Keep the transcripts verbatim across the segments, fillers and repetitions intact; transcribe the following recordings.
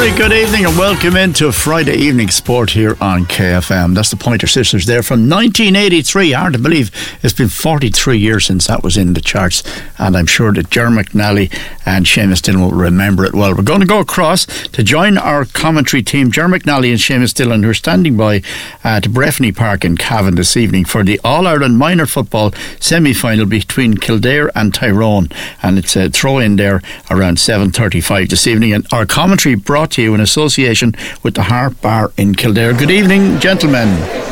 very good evening and welcome into Friday evening sport here on K F M. That's the Pointer Sisters there from nineteen eighty-three. Hard to believe it's been forty-three years since that was in the charts, and I'm sure that Ger McNally and Seamus Dillon will remember it well. We're going to go across to join our commentary team, Ger McNally and Seamus Dillon, who are standing by at Breffni Park in Cavan this evening for the All-Ireland Minor Football semi-final between Kildare and Tyrone, and it's a throw-in there around seven thirty-five this evening. And our commentary brought to you in association with the Harp Bar in Kildare. Good evening, gentlemen.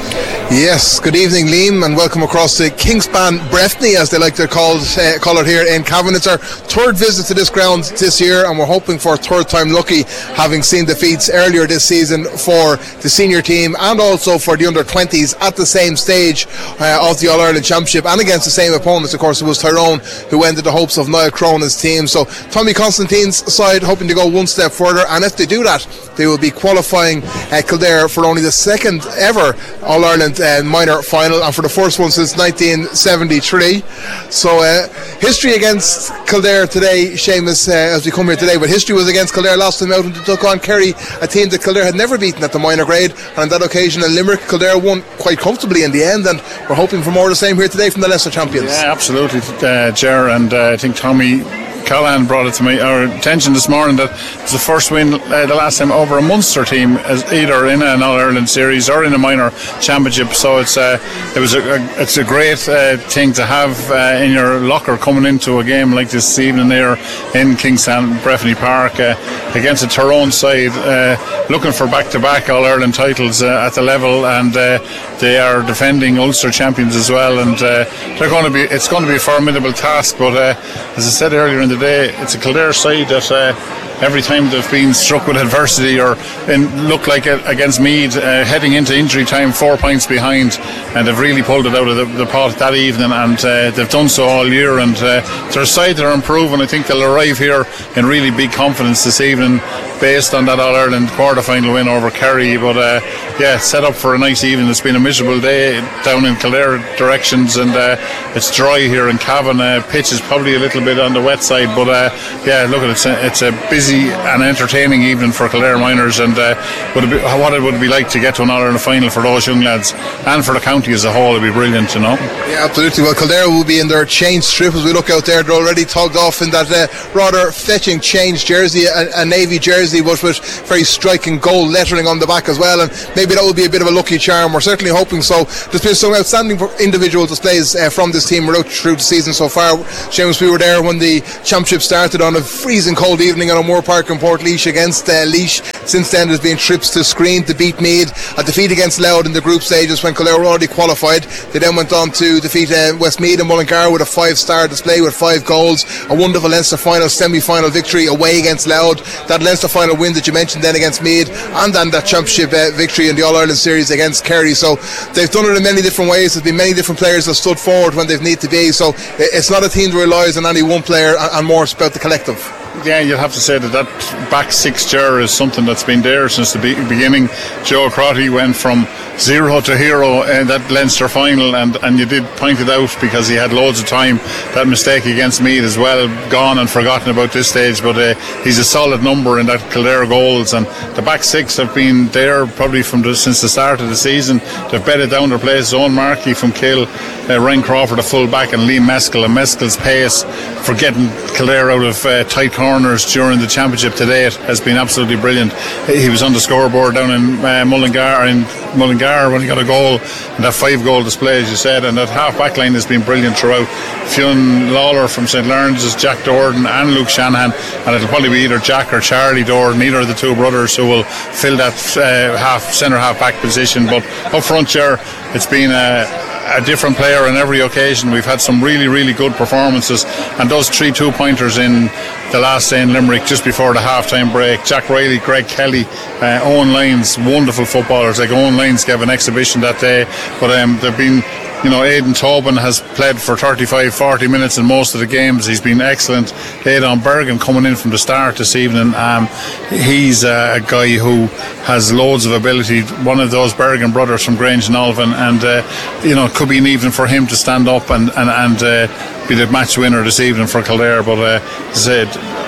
Yes, good evening, Liam, and welcome across to Kingspan Breffni, as they like to call it, uh, call it here in Cavan. It's our third visit to this ground this year, and we're hoping for a third time lucky, having seen defeats earlier this season for the senior team and also for the under twenties at the same stage uh, of the All-Ireland Championship, and against the same opponents. Of course, it was Tyrone who ended the hopes of Niall Cronin's team. So Tommy Constantine's side hoping to go one step further, and if they do that, they will be qualifying uh, Kildare for only the second ever All-Ireland uh, minor final, and for the first one since nineteen seventy-three. So uh, history against Kildare today, Seamus, uh, as we come here today, but history was against Kildare last time out when they took on Kerry, a team that Kildare had never beaten at the minor grade, and on that occasion in Limerick, Kildare won quite comfortably in the end, and we're hoping for more of the same here today from the lesser champions. Yeah, absolutely, uh, Ger, and uh, I think Tommy Callahan brought it to my, our attention this morning that it's the first win uh, the last time over a Munster team, as either in an All-Ireland series or in a minor championship. So it's uh, it was a, a it's a great uh, thing to have uh, in your locker coming into a game like this evening there in Kingspan Breffni Park uh, against a Tyrone side uh, looking for back-to-back All-Ireland titles uh, at the level, and uh, they are defending Ulster champions as well, and uh, they're going to be it's going to be a formidable task. But uh, as I said earlier in the day, it's a Kildare side that uh, every time they've been struck with adversity or in, look like it against Meath, uh, heading into injury time, four points behind, and they've really pulled it out of the, the pot that evening, and uh, they've done so all year, and uh, their side are improving. I think they'll arrive here in really big confidence this evening based on that All-Ireland quarter-final win over Kerry. But uh, yeah, set up for a nice evening. It's been a miserable day down in Kildare directions, and uh, it's dry here in Cavan. Uh, pitch is probably a little bit on the wet side, but uh, yeah, look at it, it's a, it's a busy and entertaining evening for Kildare minors, and uh, would it be, what it would be like to get to an All-Ireland final for those young lads and for the county as a whole. It'd be brilliant, you know. Yeah, absolutely. Well, Kildare will be in their change strip as we look out there. They're already tugged off in that uh, rather fetching change jersey, a, a navy jersey, but with very striking gold lettering on the back as well, and maybe that will be a bit of a lucky charm. We're certainly hoping so. There's been some outstanding individual displays uh, from this team right through the season so far. Seamus, we were there when the championship started on a freezing cold evening on O'Moore Park in Portlaoise against uh, Laois. Since then there's been trips to Screen to beat Meath, a defeat against Louth in the group stages when Kildare were already qualified. They then went on to defeat uh, Westmeath and Mullingar with a five star display with five goals, a wonderful Leinster final semi-final victory away against Louth, that Leinster final win that you mentioned then against Meath, and then that championship uh, victory in the All-Ireland series against Kerry. So they've done it in many different ways. There's been many different players that stood forward when they've need to be, so it's not a team that relies on any one player, and more about the collective. Yeah, you'll have to say that that back six Ger is something that's been there since the be- beginning. Joe Crotty went from zero to hero in that Leinster final, and, and you did point it out because he had loads of time. That mistake against Meath as well, gone and forgotten about this stage, but uh, he's a solid number in that Kildare goals, and the back six have been there probably from the, since the start of the season. They've bedded down their place. Owen Markey from Kill, uh, Ryan Crawford a full back, and Liam Meskel, and Meskel's pace for getting Kildare out of uh, tight corners during the championship to date has been absolutely brilliant. He was on the scoreboard down in uh, Mullingar in Mullingar when he got a goal, and that five goal display, as you said, and that half back line has been brilliant throughout. Fionn Lawler from St Lawrence's, Jack Dorden and Luke Shanahan, and it'll probably be either Jack or Charlie Dorden, either of the two brothers, who will fill that uh, half centre half back position. But up front here, it's been a a different player on every occasion. We've had some really really good performances, and those three two pointers in the last day in Limerick just before the half time break, Jack Riley, Greg Kelly, uh, Owen Lyons, wonderful footballers. Like Owen Lyons gave an exhibition that day, but um, they've been, you know, Aidan Tobin has played for thirty-five forty minutes in most of the games. He's been excellent. Aidan Bergen coming in from the start this evening. Um, he's uh, a guy who has loads of ability. One of those Bergen brothers from Grange and Alvin, and uh, you know, it could be an evening for him to stand up and and, and uh, be the match winner this evening for Kildare. But uh, as I said,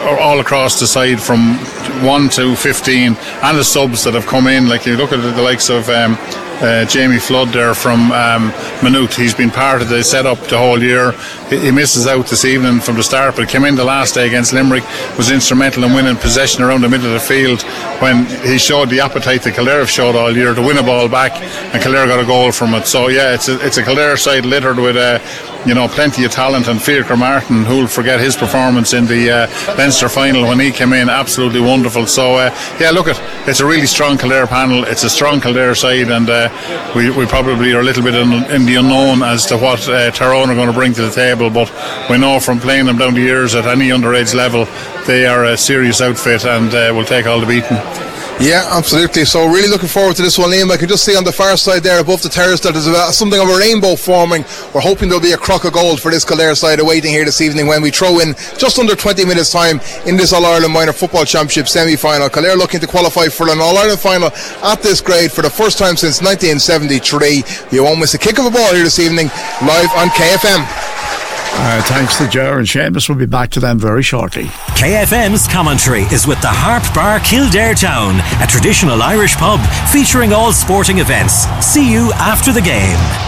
all across the side from one to fifteen, and the subs that have come in. Like you look at the likes of um, uh, Jamie Flood there from um, Maynooth. He's been part of the setup the whole year. He, he misses out this evening from the start, but came in the last day against Limerick, was instrumental in winning possession around the middle of the field when he showed the appetite that Kildare have showed all year to win a ball back, and Kildare got a goal from it. So yeah, it's a, it's a Kildare side littered with uh, you know, plenty of talent, and Fiacre Martin, who'll forget his performance in the uh, Leinster final when he came in, absolutely wonderful. So uh, yeah, look, it, it's a really strong Kildare panel. It's a strong Kildare side, and uh, we, we probably are a little bit in, in the unknown as to what uh, Tyrone are going to bring to the table, but we know from playing them down the years at any underage level, they are a serious outfit and uh, will take all the beating. Yeah, absolutely. So really looking forward to this one, Liam. I can just see on the far side there above the terrace that there's a, something of a rainbow forming. We're hoping there'll be a crock of gold for this Kildare side awaiting here this evening when we throw in just under twenty minutes time in this All-Ireland Minor Football Championship semi-final. Kildare looking to qualify for an All-Ireland final at this grade for the first time since nineteen seventy-three. You won't miss a kick of a ball here this evening live on K F M. Uh, thanks to Ger and Seamus. We'll be back to them very shortly. K F M's commentary is with the Harp Bar Kildare Town, a traditional Irish pub featuring all sporting events. See you after the game.